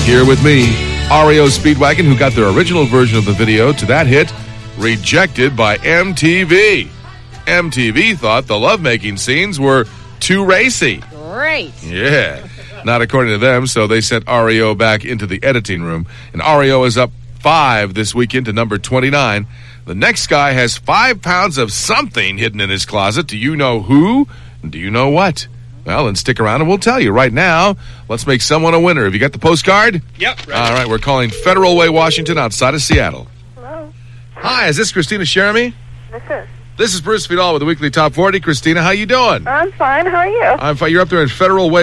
Here with me, REO Speedwagon, who got their original version of the video to that hit rejected by MTV. MTV thought the lovemaking scenes were too racy. Great. Yeah. Not according to them, so they sent REO back into the editing room. And REO is up 5 this weekend to number 29. The next guy has 5 pounds of something hidden in his closet. Do you know who? Do you know what? Well, then stick around and we'll tell you. Right now, let's make someone a winner. Have you got the postcard? Yep. Right. All right, we're calling Federal Way, Washington, outside of Seattle. Hello. Hi, is this Christina Jeremy? This is Bruce Vidal with the Weekly Top 40. Christina, how you doing? I'm fine. How are you? I'm fine. You're up there in Federal Way,